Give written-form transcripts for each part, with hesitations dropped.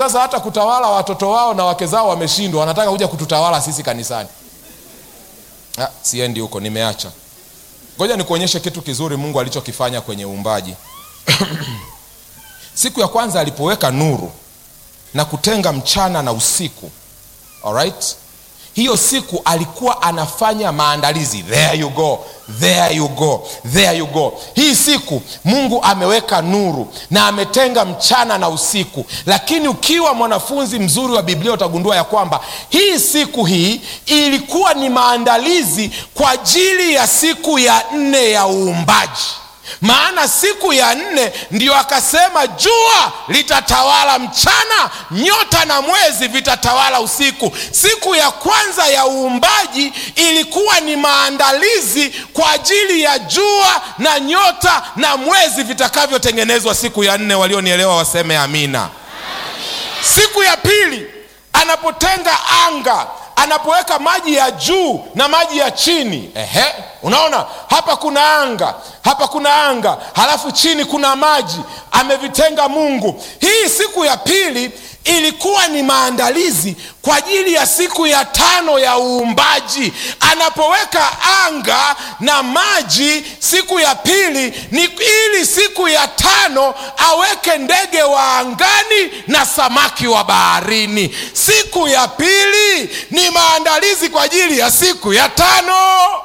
sasa hata kutawala watoto wao na wake zao wameshindwa, wanataka kuja kututawala sisi kanisani. Siendi huko, nimeacha. Ngoja nikuonyeshe kitu kizuri Mungu alichokifanya kwenye uumbaji. Siku ya kwanza alipoweka nuru na kutenga mchana na usiku, alright, hiyo siku alikuwa anafanya maandalizi. There you go, there you go, there you go. Hii siku Mungu ameweka nuru na ametenga mchana na usiku. Lakini ukiwa mwanafunzi mzuri wa Biblia utagundua ya kwamba hii siku hii ilikuwa ni maandalizi kwa ajili ya siku ya 4 ya uumbaji. Maana siku ya 4 ndio akasema jua litatawala mchana, nyota na mwezi vitatawala usiku. Siku ya kwanza ya uumbaji ilikuwa ni maandalizi kwa ajili ya jua na nyota na mwezi vitakavyotengenezwa siku ya 4. Walionielewa waseme amina. Siku ya pili anapotenga anga, anapoweka maji ya juu na maji ya chini. Unaona hapa kuna anga, hapa kuna anga, halafu chini kuna maji, amevitenga Mungu. Hii siku ya pili ilikuwa ni maandalizi kwa ajili ya siku ya 5 ya uumbaji. Anapoweka anga na maji siku ya pili ni ili siku ya 5 aweke ndege wa angani na samaki wa baharini. Siku ya pili ni maandalizi kwa ajili ya siku ya 5.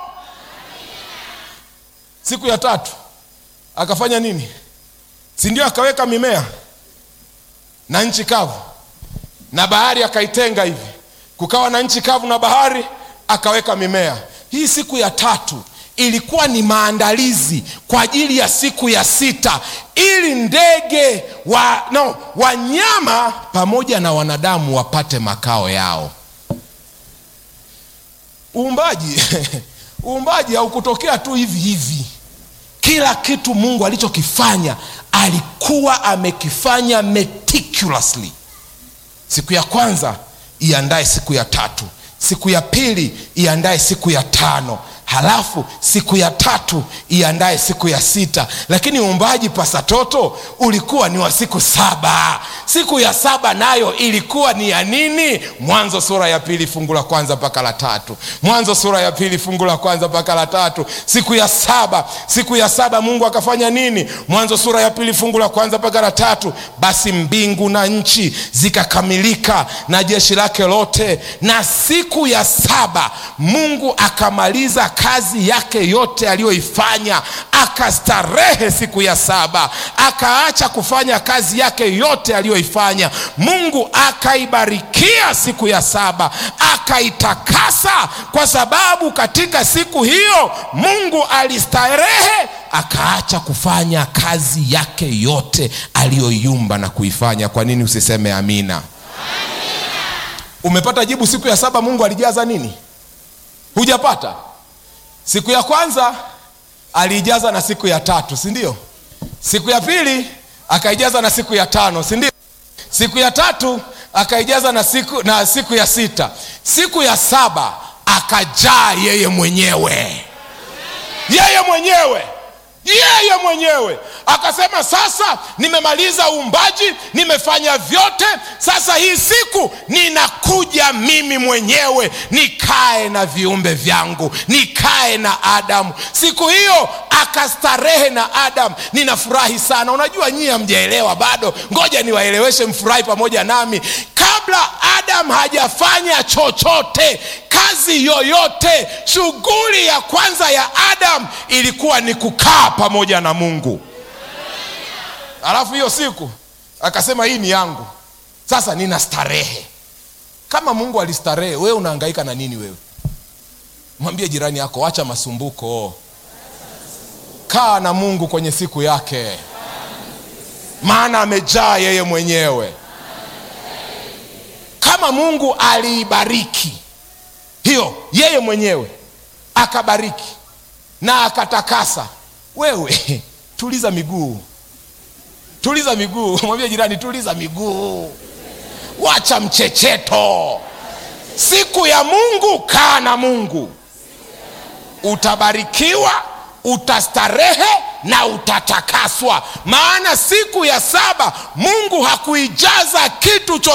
Siku ya 3 akafanya nini? Si ndio akaweka mimea na nchi kavu na bahari, akaitenga hivi, kukawa na nchi kavu na bahari, akaweka mimea. Hii siku ya 3 ilikuwa ni maandalizi kwa ajili ya siku ya 6 ili ndege wanyama pamoja na wanadamu wapate makao yao. Uumbaji haukutokea tu hivi hivi. Kila kitu Mungu alichokifanya alikuwa amekifanya meticulously. Siku ya kwanza iandae siku ya 3, siku ya pili iandae siku ya 5, halafu siku ya 3 iandae siku ya 6. Lakini uumbaji pasatoto ulikuwa ni wa siku 7. Siku ya 7 nayo ilikuwa ni ya nini? Mwanzo sura ya 2 fungu la 1 mpaka la 3. Mwanzo sura ya 2 fungu la 1 mpaka la 3. Siku ya 7 Mungu akafanya nini? Mwanzo sura ya 2 fungu la 1 mpaka la 3. Basi mbingu na nchi zikakamilika na jeshi lake lote, na siku ya 7 Mungu akamaliza kazi yake yote aliyoifanya, akastarehe siku ya 7, akaacha kufanya kazi yake yote aliyoifanya. Mungu akaibarikia siku ya 7, akaitakasa, kwa sababu katika siku hiyo Mungu alistarehe, akaacha kufanya kazi yake yote aliyoiumba na kuifanya. Kwa nini usiseme amina? Umepata jibu? Siku ya 7 Mungu alijaza nini? Hujapata? Siku ya kwanza aliijaza na siku ya 3, si ndio? Siku ya pili akaijaza na siku ya 5, si ndio? Siku ya 3 akaijaza na siku ya 6. Siku ya 7 akajaa yeye mwenyewe. Yeye mwenyewe akasema, sasa nimemaliza uumbaji, nimefanya vyote, sasa hii siku ninakuja mimi mwenyewe nikae na viumbe vyangu, nikae na Adamu. Siku hiyo akastarehe na Adamu. Ninafurahi sana. Unajua nyinyi hamjaelewa bado, ngoja niwaeleweshe mfurahi pamoja nami. Kabla Adamu hajafanya chochote, kazi yoyote, shughuli ya kwanza ya Adamu ilikuwa ni kukaa pamoja na Mungu. Alafu hiyo siku akasema, hii ni yangu, sasa nina starehe. Kama Mungu alistarehe, wewe unahangaika na nini wewe? Mwambie jirani yako, acha masumbuko. Kaa na Mungu kwenye siku yake, maana amejaa yeye mwenyewe. Kama Mungu aliibariki hiyo yeye mwenyewe, akabariki na akatakasa, wewe tuliza miguu. Mwambie jirani, tuliza miguu, wacha mchecheto. Siku ya Mungu, kaa na Mungu, utabarikiwa, utastarehe na utatakaswa. Maana siku ya 7 Mungu hakuijaza kitu